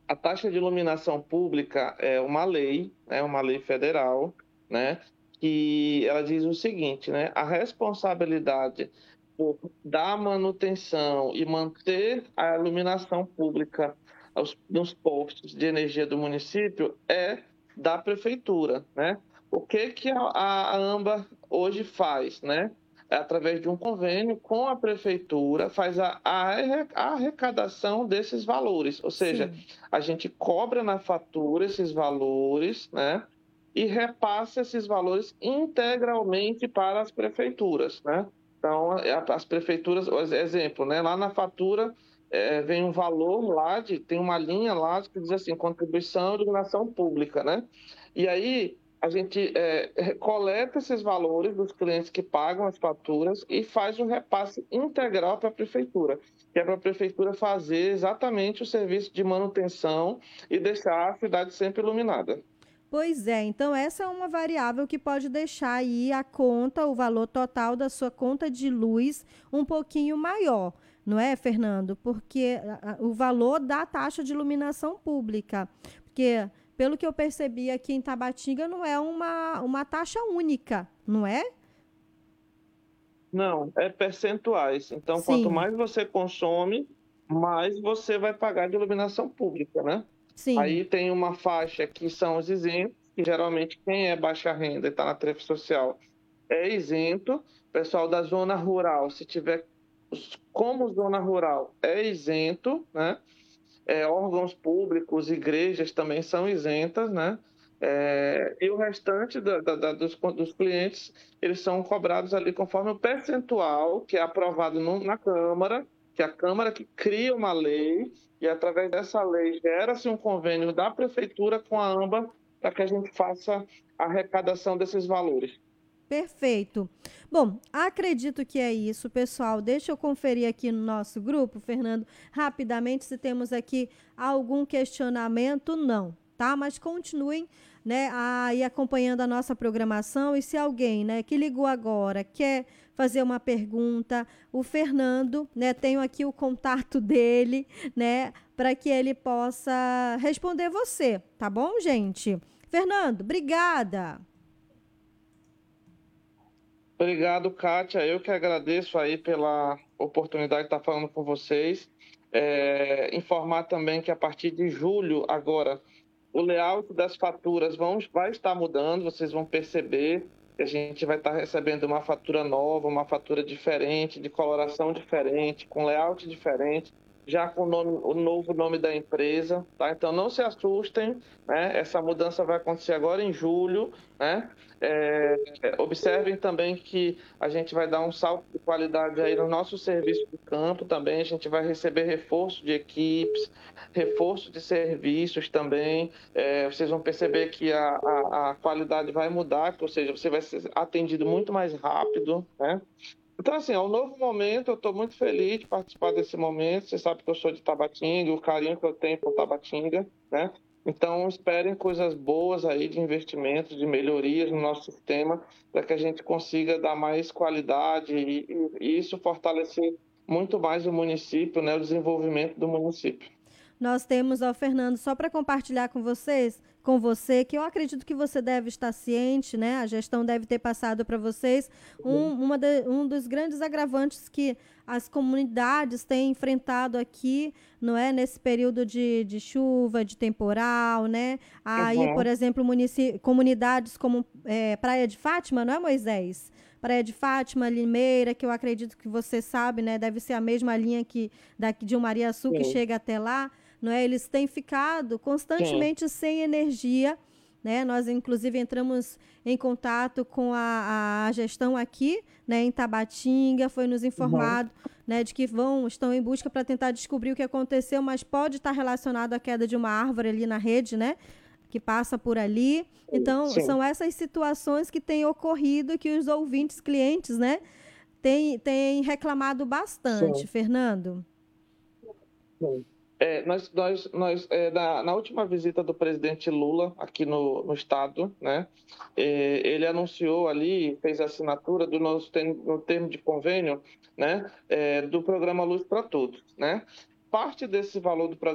A taxa de iluminação pública é uma lei federal, né, que ela diz o seguinte, né, a responsabilidade por dar manutenção e manter a iluminação pública nos postos de energia do município é da prefeitura, né? O que que a AMBA hoje faz, né? É através de um convênio com a prefeitura, faz a arrecadação desses valores, ou seja, Sim. a gente cobra na fatura esses valores, né? E repassa esses valores integralmente para as prefeituras, né? Então, as prefeituras, exemplo, né? Lá na fatura vem um valor lá, tem uma linha lá que diz assim, contribuição e iluminação pública, né? E aí a gente coleta esses valores dos clientes que pagam as faturas e faz um repasse integral para a prefeitura, que é para a prefeitura fazer exatamente o serviço de manutenção e deixar a cidade sempre iluminada. Pois é, então essa é uma variável que pode deixar aí a conta, o valor total da sua conta de luz um pouquinho maior, não é, Fernando? Porque o valor da taxa de iluminação pública. Porque, pelo que eu percebi aqui em Tabatinga, não é uma taxa única, não é? Não, é percentuais. Então, quanto Sim, mais você consome, mais você vai pagar de iluminação pública, né? sim. Aí tem uma faixa que são os isentos, que geralmente quem é baixa renda e está na tarifa social é isento. Pessoal da zona rural, se tiver como zona rural, é isento, né? Órgãos públicos, igrejas também são isentas, né? E o restante dos clientes, eles são cobrados ali conforme o percentual que é aprovado na Câmara, que é a Câmara que cria uma lei, e através dessa lei gera-se um convênio da Prefeitura com a AMBA para que a gente faça a arrecadação desses valores. Perfeito. Bom, acredito que é isso, pessoal. Deixa eu conferir aqui no nosso grupo, Fernando, rapidamente se temos aqui algum questionamento, não, tá? Mas continuem, né, aí acompanhando a nossa programação e se alguém, né, que ligou agora quer fazer uma pergunta, o Fernando, né, tenho aqui o contato dele, né, para que ele possa responder você, tá bom, gente? Fernando, obrigada. Obrigado, Kátia. Eu que agradeço aí pela oportunidade de estar falando com vocês. Informar também que a partir de julho, agora, o layout das faturas vai estar mudando, vocês vão perceber que a gente vai estar recebendo uma fatura nova, uma fatura diferente, de coloração diferente, com layout diferente, já com o novo nome da empresa, tá? Então não se assustem, né? Essa mudança vai acontecer agora em julho, né? Observem também que a gente vai dar um salto de qualidade aí no nosso serviço de campo também, a gente vai receber reforço de equipes, reforço de serviços também. Vocês vão perceber que a qualidade vai mudar, ou seja, você vai ser atendido muito mais rápido, né? Então, assim, é um novo momento, eu estou muito feliz de participar desse momento. Você sabe que eu sou de Tabatinga, o carinho que eu tenho por Tabatinga, né? Então, esperem coisas boas aí de investimentos, de melhorias no nosso sistema, para que a gente consiga dar mais qualidade e isso fortalecer muito mais o município, né? O desenvolvimento do município. Nós temos, ó, Fernando, só para compartilhar com vocês, com você, que eu acredito que você deve estar ciente, né? A gestão deve ter passado para vocês um dos grandes agravantes que as comunidades têm enfrentado aqui, não é? Nesse período de chuva, de temporal, né? Aí, por Uhum. exemplo, comunidades como Praia de Fátima, não é, Moisés? Praia de Fátima, Limeira, que eu acredito que você sabe, né? Deve ser a mesma linha que daqui de Umariaçu que Sim, chega até lá, não é? Eles têm ficado sim. constantemente sem energia, né? Nós, inclusive, entramos em contato com a gestão aqui, né, em Tabatinga, foi nos Uhum. informado, né, de que estão em busca para tentar descobrir o que aconteceu, mas pode estar relacionado à queda de uma árvore ali na rede, né, que passa por ali. Então, Sim, são essas situações que têm ocorrido que os ouvintes, clientes, né, têm reclamado bastante, sim. Fernando. Sim. Na última visita do presidente Lula aqui no estado, né, ele anunciou ali, fez a assinatura no termo de convênio, né, do programa Luz para Todos, né. Parte desse valor do programa